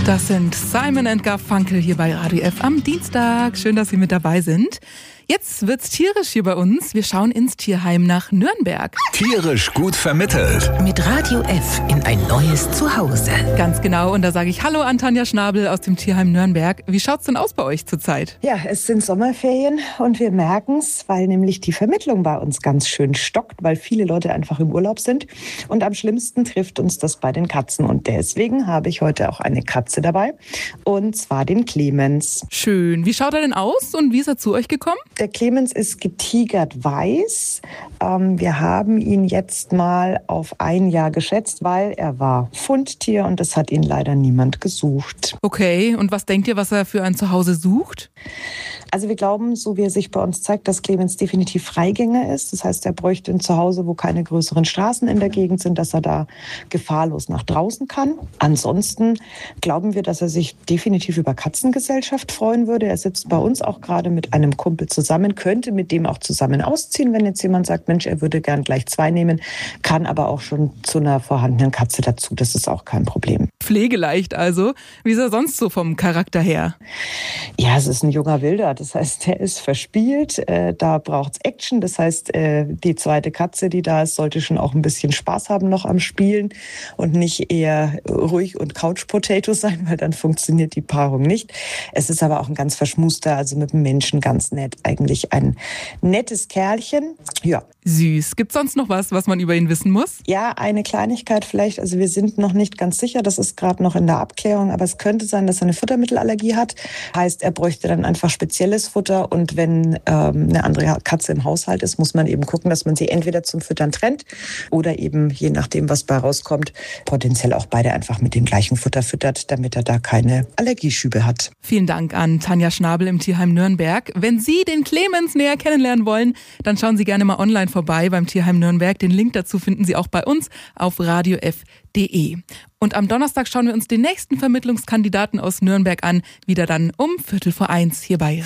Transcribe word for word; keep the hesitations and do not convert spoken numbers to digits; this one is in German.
Das sind Simon and Garfunkel hier bei Radio F am Dienstag. Schön, dass Sie mit dabei sind. Jetzt wird's tierisch hier bei uns. Wir schauen ins Tierheim nach Nürnberg. Tierisch gut vermittelt. Mit Radio F in ein neues Zuhause. Ganz genau. Und da sage ich Hallo an Tanja Schnabel aus dem Tierheim Nürnberg. Wie schaut's denn aus bei euch zurzeit? Ja, es sind Sommerferien und wir merken's, weil nämlich die Vermittlung bei uns ganz schön stockt, weil viele Leute einfach im Urlaub sind. Und am schlimmsten trifft uns das bei den Katzen. Und deswegen habe ich heute auch eine Katze dabei. Und zwar den Clemens. Schön. Wie schaut er denn aus und wie ist er zu euch gekommen? Der Clemens ist getigert weiß. Ähm, wir haben ihn jetzt mal auf ein Jahr geschätzt, weil er war Fundtier und es hat ihn leider niemand gesucht. Okay, und was denkt ihr, was er für ein Zuhause sucht? Also wir glauben, so wie er sich bei uns zeigt, dass Clemens definitiv Freigänger ist. Das heißt, er bräuchte ein Zuhause, wo keine größeren Straßen in der Gegend sind, dass er da gefahrlos nach draußen kann. Ansonsten glauben wir, dass er sich definitiv über Katzengesellschaft freuen würde. Er sitzt bei uns auch gerade mit einem Kumpel zusammen, könnte mit dem auch zusammen ausziehen, wenn jetzt jemand sagt, Mensch, er würde gern gleich zwei nehmen, kann aber auch schon zu einer vorhandenen Katze dazu. Das ist auch kein Problem. Pflegeleicht also. Wie ist er sonst so vom Charakter her? Ja, es ist ein junger Wilder. Das heißt, der ist verspielt. Äh, da braucht's Action. Das heißt, äh, die zweite Katze, die da ist, sollte schon auch ein bisschen Spaß haben noch am Spielen und nicht eher ruhig und Couch-Potato sein, weil dann funktioniert die Paarung nicht. Es ist aber auch ein ganz verschmuster, also mit dem Menschen ganz nett. Eigentlich ein nettes Kerlchen. Ja. Süß. Gibt's sonst noch was, was man über ihn wissen muss? Ja, eine Kleinigkeit vielleicht. Also wir sind noch nicht ganz sicher. Das ist gerade noch in der Abklärung. Aber es könnte sein, dass er eine Futtermittelallergie hat. Heißt, er bräuchte dann einfach spezielles Futter. Und wenn ähm, eine andere Katze im Haushalt ist, muss man eben gucken, dass man sie entweder zum Füttern trennt oder eben, je nachdem, was bei rauskommt, potenziell auch beide einfach mit dem gleichen Futter füttert, damit er da keine Allergieschübe hat. Vielen Dank an Tanja Schnabel im Tierheim Nürnberg. Wenn Sie den Clemens näher kennenlernen wollen, dann schauen Sie gerne mal online vorbei beim Tierheim Nürnberg. Den Link dazu finden Sie auch bei uns auf radio f punkt de. Und am Donnerstag schauen wir uns den nächsten Vermittlungskandidaten aus Nürnberg an, wieder dann um Viertel vor eins hier bei